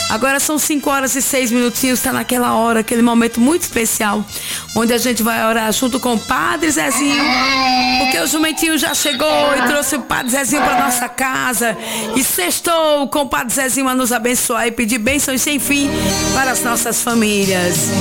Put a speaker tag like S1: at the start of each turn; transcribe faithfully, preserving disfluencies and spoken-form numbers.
S1: Agora são cinco horas e seis minutinhos, está naquela hora, aquele momento muito especial, onde a gente vai orar junto com o Padre Zezinho, porque o jumentinho já chegou e trouxe o Padre Zezinho para nossa casa, e sextou com o Padre Zezinho a nos abençoar e pedir bênçãos sem fim para as nossas famílias.